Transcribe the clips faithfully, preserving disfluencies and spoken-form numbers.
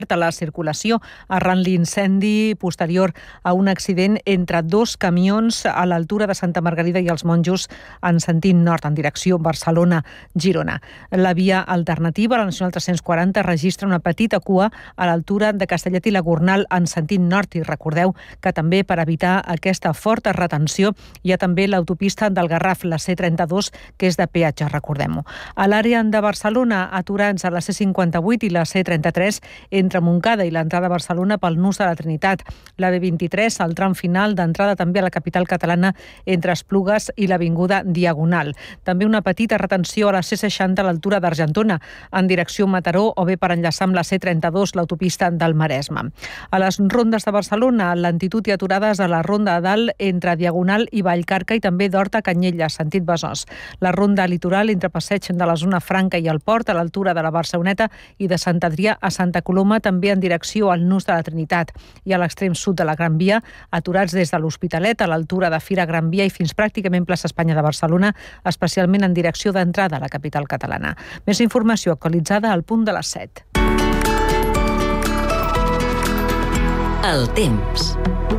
a la circulació arran l'incendi posterior a un accident entre dos camions a l'altura de Santa Margarida i els Monjos en sentit nord, en direcció Barcelona-Girona. La via alternativa, la Nacional tres-cents quaranta, registra una petita cua a l'altura de Castellet i la Gornal en sentit nord. I recordeu que també per evitar aquesta forta retenció hi ha també l'autopista del Garraf, la C trenta-dos, que és de peatge, recordem-ho. A l'àrea de Barcelona, aturats a la C cinquanta-vuit i la C trenta-tres entre entre Montcada i l'entrada a Barcelona pel nus de la Trinitat. La B vint-i-tres, el tram final d'entrada també a la capital catalana entre Esplugues i l'Avinguda Diagonal. També una petita retenció a la C seixanta a l'altura d'Argentona, en direcció Mataró o bé per enllaçar amb la C trenta-dos, l'autopista del Maresme. A les rondes de Barcelona, lentitud i aturades a la ronda de dalt entre Diagonal i Vallcarca i també d'Horta a Canyelles, sentit Besòs. La ronda litoral entre Passeig de la Zona Franca i el Port a l'altura de la Barceloneta i de Sant Adrià a Santa Coloma, també en direcció al nus de la Trinitat. I a l'extrem sud de la Gran Via, aturats des de l'Hospitalet a l'altura de Fira Gran Via i fins pràcticament plaça Espanya de Barcelona, especialment en direcció d'entrada a la capital catalana. Més informació actualitzada al punt de les set. El temps.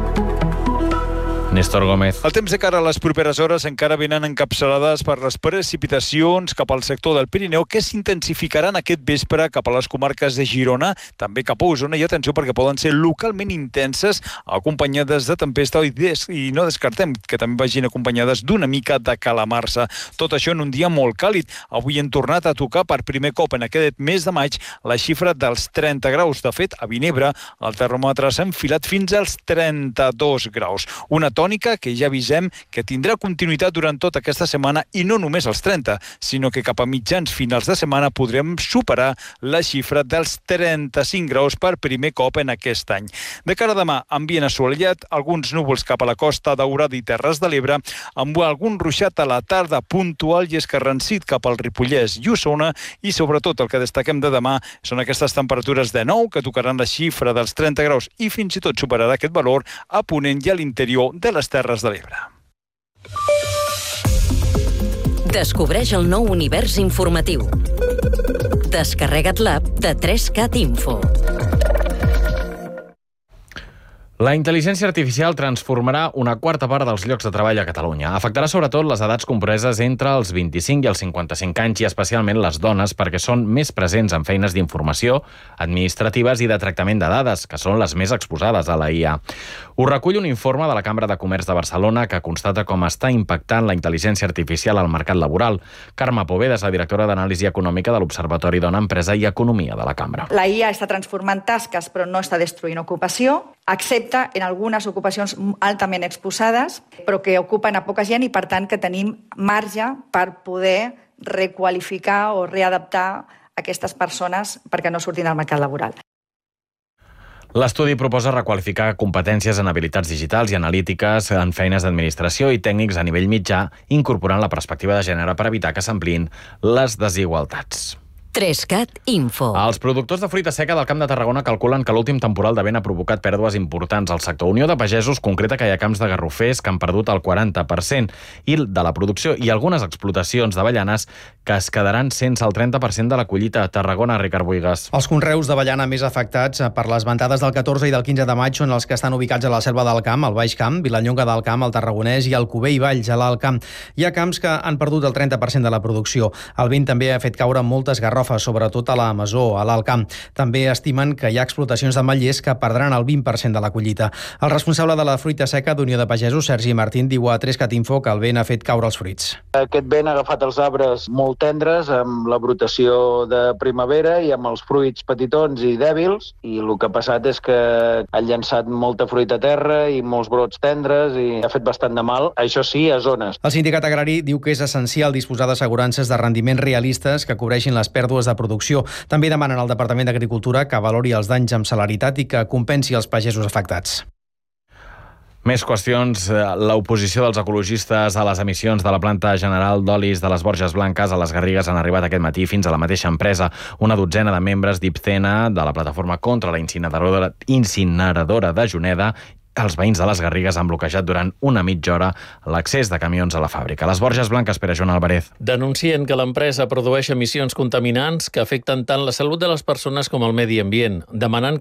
Néstor Gómez. El temps de cara a les properes hores encara venen encapçalades per les precipitacions cap al sector del Pirineu que s'intensificaran aquest vespre cap a les comarques de Girona, també cap a Osona, i atenció perquè poden ser localment intenses, acompanyades de tempesta i, des, i no descartem que també vagin acompanyades d'una mica de calamarsa. Tot això en un dia molt càlid. Avui hem tornat a tocar per primer cop en aquest mes de maig la xifra dels trenta graus. De fet, a Vinebre el termòmetre s'ha enfilat fins als trenta-dos graus. Una tònica que ja avisem que tindrà continuïtat durant tota aquesta setmana i no només els trenta, sinó que cap a mitjans finals de setmana podrem superar la xifra dels trenta-cinc graus per primer cop en aquest any. De cara a demà, ambient assolellat, alguns núvols cap a la Costa Daurada i Terres de l'Ebre, amb algun ruixat a la tarda puntual i escarransit cap al Ripollès i Osona, i sobretot el que destaquem de demà són aquestes temperatures de nou que tocaran la xifra dels trenta graus i fins i tot superarà aquest valor a Ponent i a l'interior de les Terres de l'Ebre. Descobreix el nou univers informatiu. Descarrega't l'app de tres cat Info. La intel·ligència artificial transformarà una quarta part dels llocs de treball a Catalunya. Afectarà sobretot les edats compreses entre els vint-i-cinc i els cinquanta-cinc anys i especialment les dones perquè són més presents en feines d'informació, administratives i de tractament de dades, que són les més exposades a la I A. Ho recull un informe de la Cambra de Comerç de Barcelona que constata com està impactant la intel·ligència artificial al mercat laboral. Carme Poveda és la directora d'Anàlisi Econòmica de l'Observatori Dona, Empresa i Economia de la Cambra. La I A està transformant tasques però no està destruint ocupació, excepte en algunes ocupacions altament exposades, però que ocupen a poca gent i, per tant, que tenim marge per poder requalificar o readaptar aquestes persones perquè no surtin del mercat laboral. L'estudi proposa requalificar competències en habilitats digitals i analítiques en feines d'administració i tècnics a nivell mitjà, incorporant la perspectiva de gènere per evitar que s'ampliïn les desigualtats. tres cat Info. Els productors de fruita seca del Camp de Tarragona calculen que l'últim temporal de vent ha provocat pèrdues importants al sector. Unió de Pagesos concreta que hi ha camps de garrofers que han perdut el quaranta per cent i de la producció i algunes explotacions d'avellanes que es quedaran sense el trenta per cent de la collita. A Tarragona, Ricard Buigas. Els conreus d'avellana més afectats per les ventades del catorze i del quinze de maig són els que estan ubicats a la Selva del Camp, al Baix Camp, Vilallonga del Camp, el Tarragonès i Alcover i Valls, a l'Alt Camp. Hi ha camps que han perdut el trenta per cent de la producció. El vent també ha fet caure moltes garrofes, sobretot a la Masó, a l'Alt Camp. També estimen que hi ha explotacions d'ametllers que perdran el vint per cent de la collita. El responsable de la fruita seca d'Unió de Pagesos, Sergi Martín, diu a tres cat Info que el vent ha fet caure els fruits. Aquest vent ha agafat els arbres molt tendres, amb la brotació de primavera i amb els fruits petitons i dèbils, i el que ha passat és que ha llançat molta fruita a terra i molts brots tendres i ha fet bastant de mal, això sí, a zones. El sindicat agrari diu que és essencial disposar d'assegurances de rendiments realistes que cobreixin les pèrdues de producció. També demanen al Departament d'Agricultura que valori els danys amb celeritat i que compensi els pagesos afectats. Més qüestions. L'oposició dels ecologistes a les emissions de la planta general d'olis de les Borges Blanques a les Garrigues han arribat aquest matí fins a la mateixa empresa. Una dotzena de membres d'Ipcena, de la plataforma contra la incineradora, incineradora de Juneda, els veïns de les Garrigues han bloquejat durant una mitja hora l'accés de camions a la fàbrica. Les Borges Blanques, per a Joan Alvarez. Denuncien que l'empresa produeix emissions contaminants que afecten tant la salut de les persones com el medi ambient, demanant